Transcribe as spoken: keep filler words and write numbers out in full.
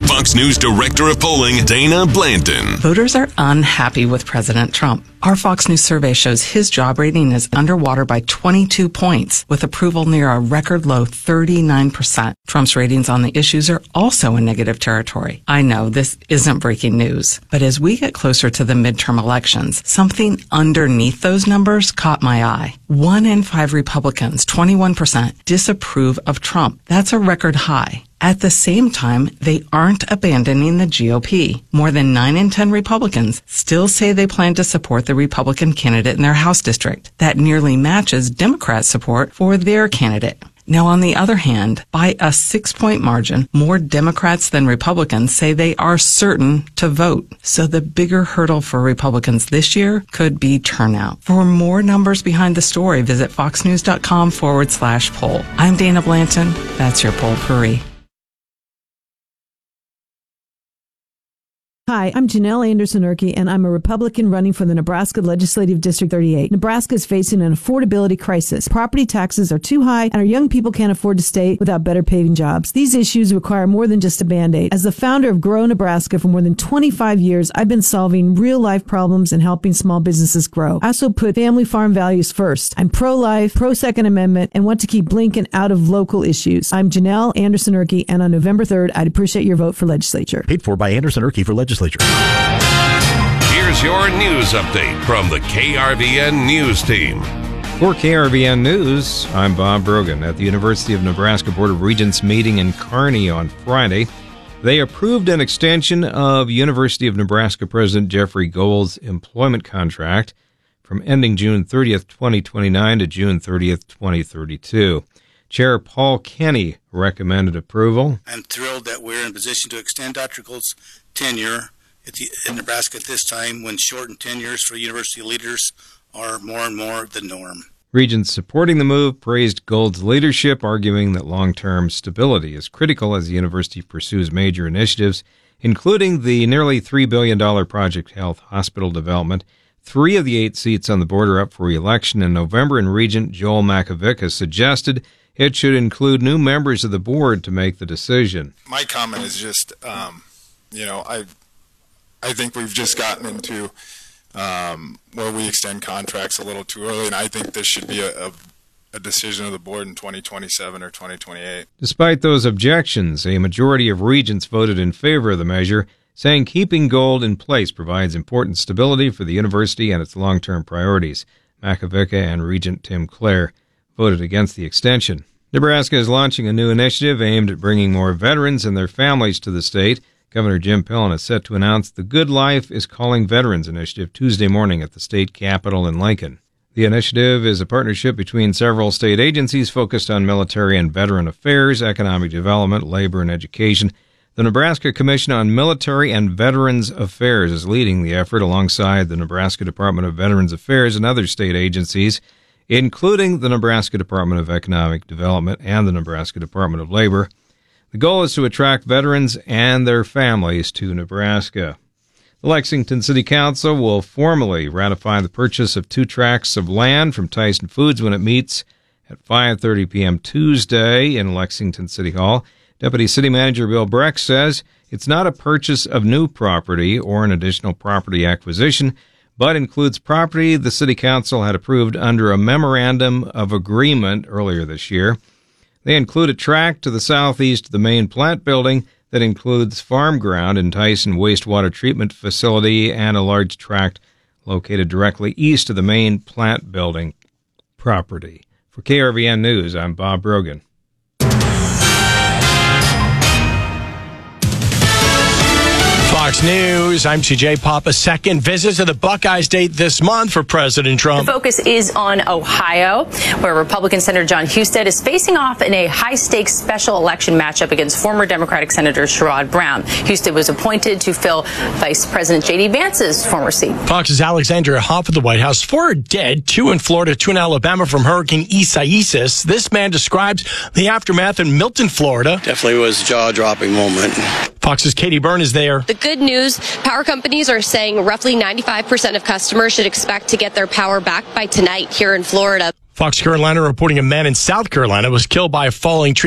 Fox News Director of Polling, Dana Blanton. Voters are unhappy with President Trump. Our Fox News survey shows his job rating is underwater by twenty-two points, with approval near a record low thirty-nine percent. Trump's ratings on the issues are also in negative territory. I know this isn't breaking news, but as we get closer to the midterm elections, something underneath those numbers caught my eye. One in five Republicans, twenty-one percent, disapprove of Trump. That's a record high. At the same time, they aren't abandoning the G O P. More than nine in ten Republicans still say they plan to support the Republican candidate in their House district. That nearly matches Democrat support for their candidate. Now, on the other hand, by a six-point margin, more Democrats than Republicans say they are certain to vote. So the bigger hurdle for Republicans this year could be turnout. For more numbers behind the story, visit foxnews.com forward slash poll. I'm Dana Blanton. That's your Poll Puri. Hi, I'm Janelle Anderson-Erkey, and I'm a Republican running for the Nebraska Legislative District thirty-eight. Nebraska is facing an affordability crisis. Property taxes are too high, and our young people can't afford to stay without better paying jobs. These issues require more than just a Band-Aid. As the founder of Grow Nebraska for more than twenty-five years, I've been solving real-life problems and helping small businesses grow. I also put family farm values first. I'm pro-life, pro-Second Amendment, and want to keep Blinken out of local issues. I'm Janelle Anderson-Erkey, and on November third, I'd appreciate your vote for legislature. Paid for by Anderson-Erkey for legislature. Here's your news update from the K R V N News Team. For K R V N News, I'm Bob Brogan. At the University of Nebraska Board of Regents meeting in Kearney on Friday, they approved an extension of University of Nebraska President Jeffrey Gold's employment contract from ending June thirtieth, twenty twenty-nine to June thirtieth, twenty thirty-two. Chair Paul Kenny recommended approval. I'm thrilled that we're in a position to extend Doctor Gold's tenure at the, in Nebraska at this time when shortened tenures for university leaders are more and more the norm. Regents supporting the move praised Gold's leadership, arguing that long-term stability is critical as the university pursues major initiatives, including the nearly three billion dollars Project Health hospital development. Three of the eight seats on the board are up for re-election in November, and Regent Joel Makovicka suggested it should include new members of the board to make the decision. My comment is just, um, you know, I I think we've just gotten into um, where we extend contracts a little too early, and I think this should be a, a, a decision of the board in twenty twenty-seven or twenty twenty-eight. Despite those objections, a majority of regents voted in favor of the measure, saying keeping Gold in place provides important stability for the university and its long-term priorities. Makovicka and Regent Tim Clare voted against the extension. Nebraska is launching a new initiative aimed at bringing more veterans and their families to the state. Governor Jim Pillen is set to announce the Good Life is Calling Veterans initiative Tuesday morning at the state capitol in Lincoln. The initiative is a partnership between several state agencies focused on military and veteran affairs, economic development, labor, and education. The Nebraska Commission on Military and Veterans Affairs is leading the effort alongside the Nebraska Department of Veterans Affairs and other state agencies, including the Nebraska Department of Economic Development and the Nebraska Department of Labor. The goal is to attract veterans and their families to Nebraska. The Lexington City Council will formally ratify the purchase of two tracts of land from Tyson Foods when it meets at five thirty p.m. Tuesday in Lexington City Hall. Deputy City Manager Bill Breck says it's not a purchase of new property or an additional property acquisition, but includes property the City Council had approved under a memorandum of agreement earlier this year. They include a tract to the southeast of the main plant building that includes farm ground and Tyson wastewater treatment facility and a large tract located directly east of the main plant building property. For K R V N News, I'm Bob Brogan. Fox News, I'm C J Pop. A second visit to the Buckeyes date this month for President Trump. The focus is on Ohio, where Republican Senator John Husted is facing off in a high-stakes special election matchup against former Democratic Senator Sherrod Brown. Husted was appointed to fill Vice President J D Vance's former seat. Fox's Alexandria Hoff at the White House. Four are dead, two in Florida, two in Alabama from Hurricane Isaias. This man describes the aftermath in Milton, Florida. Definitely was a jaw-dropping moment. Fox's Katie Byrne is there. The good news, power companies are saying roughly ninety-five percent of customers should expect to get their power back by tonight here in Florida. Fox Carolina reporting a man in South Carolina was killed by a falling tree.